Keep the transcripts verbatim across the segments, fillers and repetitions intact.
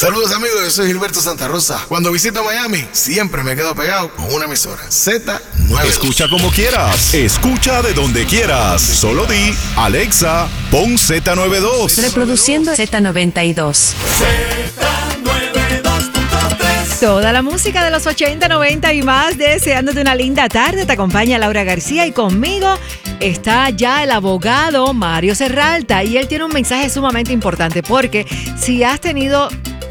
Saludos amigos, yo soy Gilberto Santa Rosa. Cuando visito Miami, siempre me quedo pegado con una emisora, Z nueve. Escucha como quieras, escucha de donde quieras. Solo di, Alexa, pon Z noventa y dos. Reproduciendo Z noventa y dos. Toda la música de los ochenta, noventa y más, deseándote una linda tarde. Te acompaña Laura García y conmigo está ya el abogado Mario Serralta. Y él tiene un mensaje sumamente importante porque si has tenido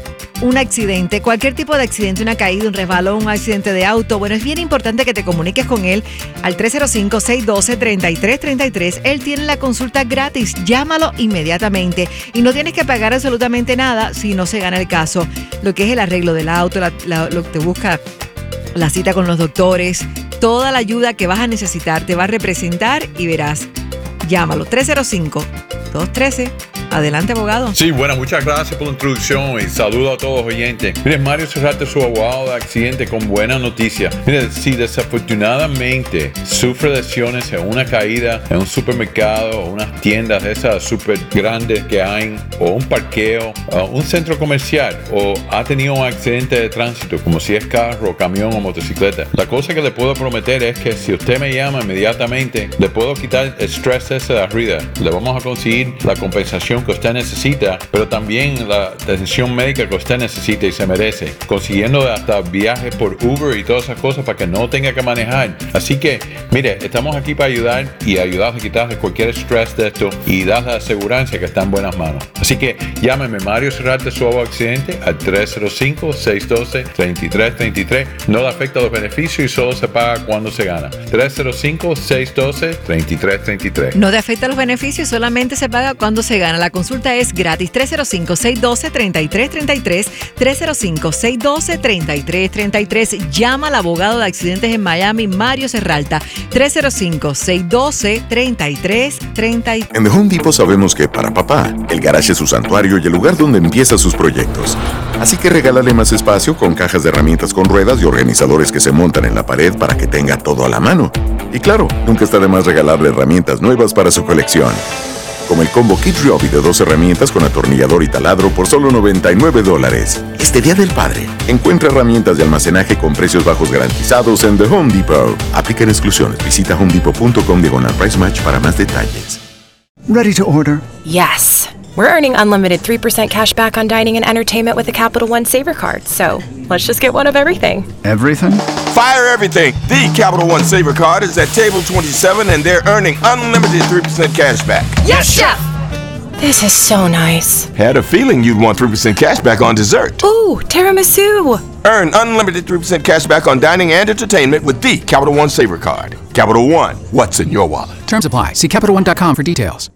un accidente, cualquier tipo de accidente, una caída, un resbalón, un accidente de auto, bueno, es bien importante que te comuniques con él al tres cero cinco, seis uno dos, tres tres tres tres. Él tiene la consulta gratis, llámalo inmediatamente y no tienes que pagar absolutamente nada si no se gana el caso. Lo que es el arreglo del auto, la, la, lo que te busca la cita con los doctores, toda la ayuda que vas a necesitar, te va a representar y verás. Llámalo, tres cero cinco, dos uno tres. Adelante, abogado. Sí, bueno, muchas gracias por la introducción y saludo a todos los oyentes. Mire, Mario Serralta, su abogado de accidente, con buena noticia. Mire, si desafortunadamente sufre lesiones en una caída en un supermercado o unas tiendas esas súper grandes que hay, o un parqueo, o un centro comercial, o ha tenido un accidente de tránsito, como si es carro, camión o motocicleta, la cosa que le puedo prometer es que si usted me llama inmediatamente, le puedo quitar el estrés ese de arriba. Le vamos a conseguir la compensación que usted necesita, pero también la atención médica que usted necesita y se merece, consiguiendo hasta viajes por Uber y todas esas cosas para que no tenga que manejar. Así que, mire, estamos aquí para ayudar y ayudar a quitarle cualquier estrés de esto y dar la aseguranza que está en buenas manos. Así que llámeme Mario Serralta, su abogado accidente, al tres cero cinco, seis uno dos, tres tres tres tres. No le afecta los beneficios y solo se paga cuando se gana. tres cero cinco, seis uno dos, tres tres tres tres. No te afecta los beneficios, solamente se paga cuando se gana. La consulta es gratis. tres cero cinco, seis uno dos, tres tres tres tres. tres cero cinco, seis uno dos, tres tres tres tres. Llama al abogado de accidentes en Miami, Mario Serralta. tres cero cinco, seis uno dos, tres tres tres tres. En The Home Depot sabemos que para papá, el garage es su santuario y el lugar donde empieza sus proyectos. Así que regálale más espacio con cajas de herramientas con ruedas y organizadores que se montan en la pared para que tenga todo a la mano. Y claro, nunca está de más regalarle herramientas nuevas para su colección. Como el combo Kid Ryobi de dos herramientas con atornillador y taladro por solo noventa y nueve dólares. Este Día del Padre, encuentra herramientas de almacenaje con precios bajos garantizados en The Home Depot. Aplican exclusiones. Visita homedepot.com diagonal price match para más detalles. Ready to order? Yes. We're earning unlimited three percent cash back on dining and entertainment with the Capital One Saver Card. So let's just get one of everything. Everything? Fire everything. The Capital One Saver Card is at table twenty-seven and they're earning unlimited three percent cash back. Yes, Chef! This is so nice. Had a feeling you'd want three percent cash back on dessert. Ooh, tiramisu. Earn unlimited three percent cash back on dining and entertainment with the Capital One Saver Card. Capital One, what's in your wallet? Terms apply. See Capital One dot com for details.